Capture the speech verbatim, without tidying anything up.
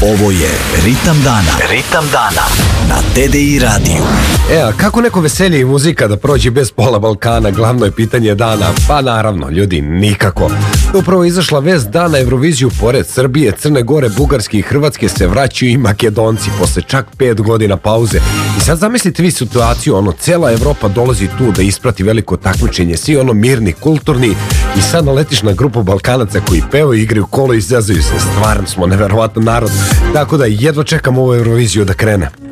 Ovo je Ritam dana. Ritam dana na T D I radiju. E, a kako neko veselje i muzika da prođe bez pola Balkana? Glavno je pitanje dana. Pa naravno, ljudi, nikako. Upravo je izašla vest da na Euroviziju pored Srbije, Crne Gore, Bugarske i Hrvatske se vraćaju i Makedonci posle čak pet godina pauze. I sad zamislite vi situaciju, ono, cela Evropa dolazi tu da isprati veliko takmičenje, svi ono mirni, kulturni, i sad naletiš na grupu Balkanaca koji pevaju, igraju kolo i zezaju se. Stvarno smo neverovatan narod. Tako da jedva čekam ovu Euroviziju da krene.